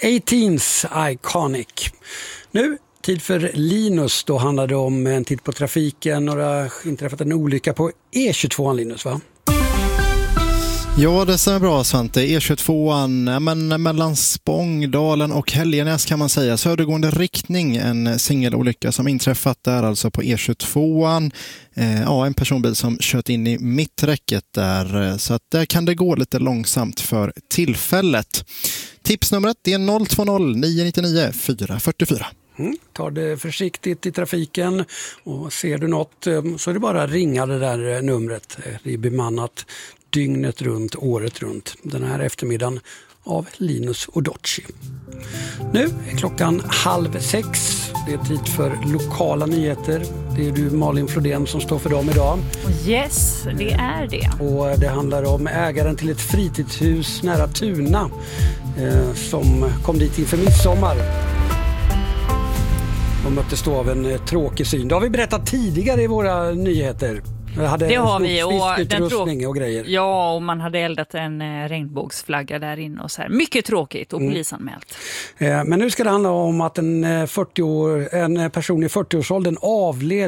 A-Teens Iconic. Nu, tid för Linus. Då handlar det om en titt på trafiken och det har inträffat en olycka på E22, Linus, va? Ja, det stämmer bra, Svante. E22, men mellan Spångdalen och Helgenäs kan man säga. Södergående riktning, en singelolycka som inträffat där alltså på E22. En personbil som kört in i mitträcket där, så att där kan det gå lite långsamt för tillfället. Tipsnumret är 020 999 444. Ta det försiktigt i trafiken och ser du något så är det bara att ringa det där numret. Det är bemannat dygnet runt, året runt. Den här eftermiddagen av Linus Odochi. Nu är klockan 5:30. Det är tid för lokala nyheter. Det är du, Malin Flodén, som står för dem idag. Yes, det är det. Och det handlar om ägaren till ett fritidshus nära Tuna som kom dit inför midsommar. De möttes då av en tråkig syn. Det har vi berättat tidigare i våra nyheter. Det har vi, och utrustning och grejer. Ja, och man hade eldat en regnbågsflagga där inne och så här. Mycket tråkigt och polisanmält. Men nu ska det handla om att en person i 40-årsåldern avled